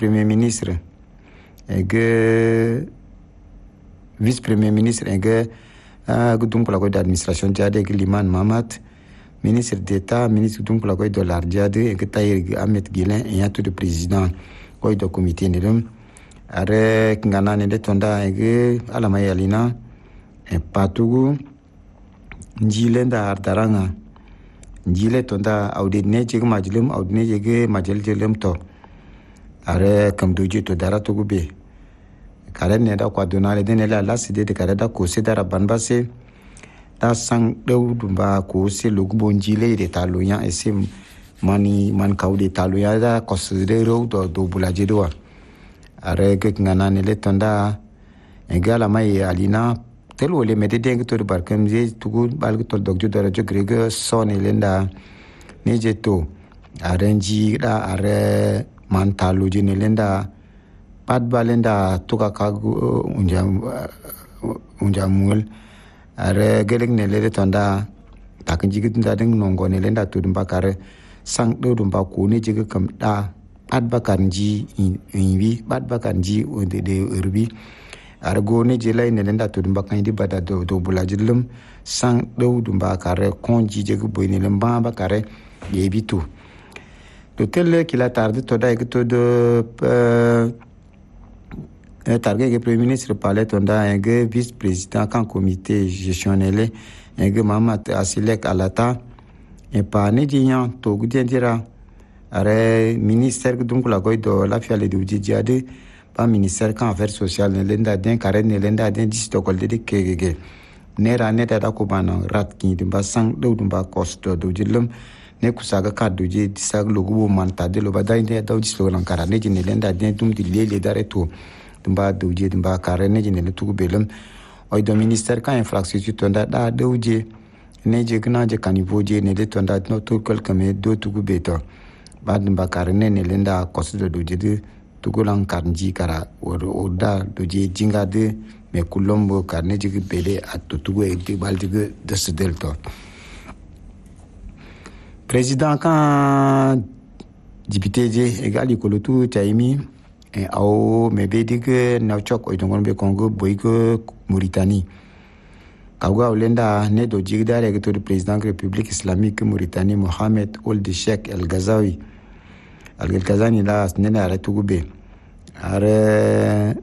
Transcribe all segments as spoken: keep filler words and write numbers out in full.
vice-premier ministre et vice-premier ministre et donc la d'administration diade et Liman Mamat, ministre d'État, ministre donc la de l'art diade et que Tahir Ahmed Guilin et un tout de président quoi de comité nelum are ngana ne de tonda et à la mayalina et patugu njile da ardaranga njile tonda audine chig majlum audine jege majel jelum to are kam doji to dara to gube kare ne da kwa donale de ne la la side de kare da ko se dara banbase da sang deu dumba ko se lugbo njile de taloyan e se mani man kaude taloya da ko se de ro do do bulaje do are ke ngana ne le tonda egala mai alina telo le mede deng to barkam je tugu bal to dogjo dara jo grega son elenda ne je to arenji da are man talo je ne lenda pat balenda tuka kagu unjam unjamul are gelek ne le tonda takinji gidda deng nongo ne lenda to dumba kare sang do dumba ko ne je kam da pat bakanji inwi pat bakanji onde de urbi argo ne je lay ne lenda to dumba kan di bada do do bulajilum sang do dumba kare konji je go boyne lamba ba kare yebitu to tel qu'il a tardé to da que to de euh target que premier ministre parlait tonda un vice président kan comité gestionnel un Mamat Asilek Alata et pas ne diyan to gudendira are ministère donc la goy do la fiale de diade pas ministère kan affaires sociales ne lenda den kare ne lenda den distokol de kegege nera neta da ko bana rat ki dumba sang do dumba costo do jilum ne kusaga kaddu je disag logo manta de lo badai de daw dislo lan kara ne jine lenda den dum di lele dare to dumba do je dumba kare ne jine le tugu belum o do ministère kan infrastructure tonda da do je ne je gna je kanivo je ne de tonda no to kol kame do tugu beto bad dumba kare ne ne lenda costo do je tugu lan karnji kara o da do je jinga de me kulombo karne je bele atutugu e de balde de ce delta président kan député je egali kolotu taimi e au me bedige na chok o dongon be Congo boyko Mauritanie kawga olenda ne do jigdare ke to président république islamique Mauritanie Mohamed Ould Cheikh El Ghazaoui El Ghazani la nena ara tugube are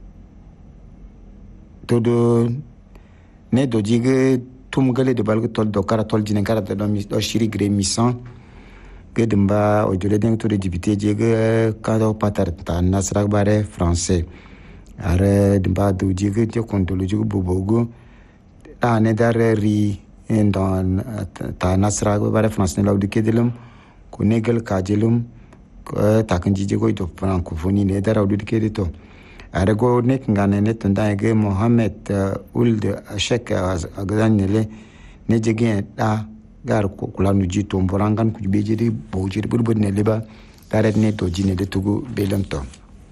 todo ne do jige tum gale de balgo tol do kara tol jine kara do mi do shiri gre misan ke demba o jole den to de député jige ka do patar ta nasrak bare français are demba do jige je kontolo jige bobogo ta ne dare ri en don ta nasrak bare français la de kedelum ko negal ka jelum ko ta kan jige ko do francophonie ne dara do de kedeto arego nek ngane net ndage Mohamed Ould Cheikh Agdanele ne jege da gar ko kulanu jito mborangan ku bejeri bojeri burbud ne leba daret ne to jine de tugu belanto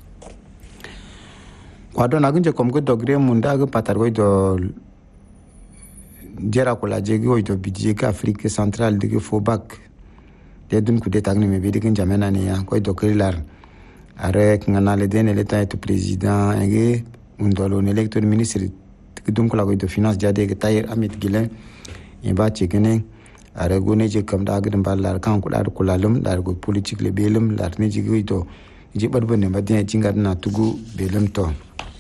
kwado na gunje kom ko dogre munda go patar go do jera ko la jege go do bidje ka Afrique centrale de Fobak de dun ku de tagne me be de jamena ne ya ko do krilar are ngana le den l'état est président enge undolo ne lecteur ministre donc la de finance jade ke Tahir Ahmed Guilin e ba chekene are gone je kam da gadin ballar kan ku dar kulalum dar go politique le belum dar ne je go je badbo ne ba den jinga na tugu belum to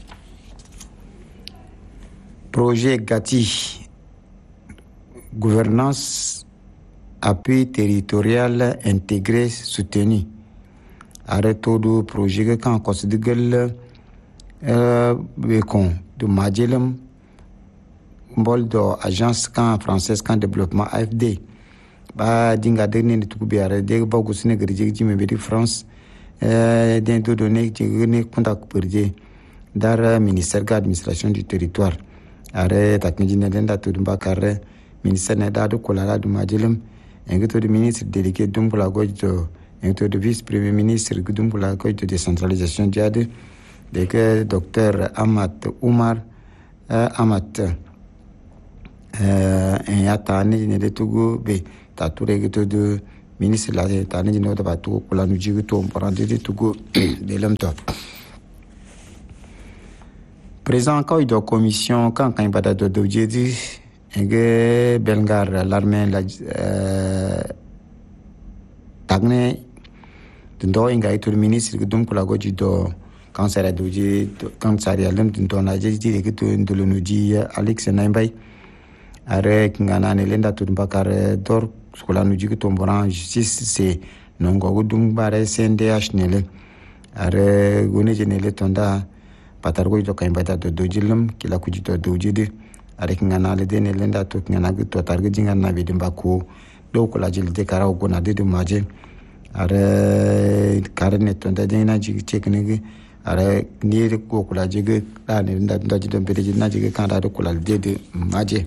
projet Gati gouvernance appui territorial intégré soutenu arrêto do projet kan considéré euh bekon de majelam mbol do agence kan française kan développement A F D ba dinga de ne tuku bi are de ba go sine gari ji me be France euh den do donner ji ne contact perje dar ministère de administration du territoire are takni ne den da to dum bakare ministère ne da do kolara du majelam engito de ministre délégué dum la go do un de vice-premier ministre Gudum pour la de décentralisation diade de que docteur Amat Oumar euh, Amat euh un atane ne de Togo be tature que de ministre la tani di no da batu kula nu jigi to mporande de tugo de lamto président quand il commission quand quand il bada do do jedi enge belgar l'armée la tagne ndo inga itu ministre dum kula goji do cancer do ji cancer ya lem ndo na je ji ke to ndolo nu ji Alex Naimbay are ngana ne lenda to bakar dor kula nu ji ke to mboran justice c'est nongo dum bare C N D H nele are gone je nele tonda patar go to kan bata do dojilum kila kuji to dojide are ngana le de ne lenda to ngana to targe jinga na be dimba ko do kula jil de kara go na de maje are karne tonda de na ji tekniki are ni ko kula jige da ne nda nda ji don bede ji na jige kan da kula de de maje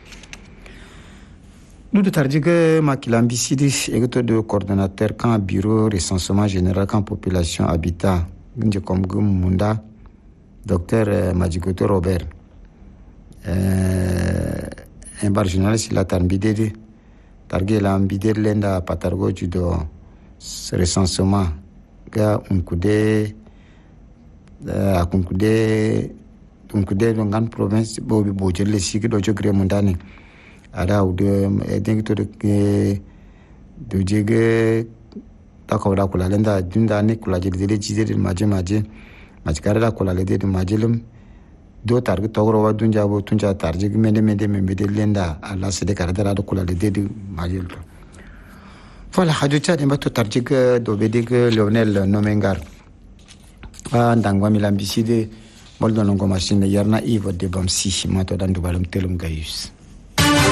nous de tarjige makilambisidi egoto de coordonnateur camp bureau recensement général camp population habitat nje comme munda docteur Majigoto Robert euh un bar journaliste la tarbidede targe la ambide lenda patargo judo recensement ga unkude a kunkude unkude ngan province bo bo jelle sigi do jogre mundani ada ude edeng to de do jege takawda kula lenda dunda ne kula jelle jide maje maje majkara la kula le de majelum do targe togro wa dunja bo tunja tarje mende mende mende lenda ala sede karadara do kula le de majel. Voilà, hadu tchad mbato tarjik do bedig Lionel Nomengar a ndangwa milambiside moldo longo machine yarna ivo de bamsi mato dandu balum telum gayus.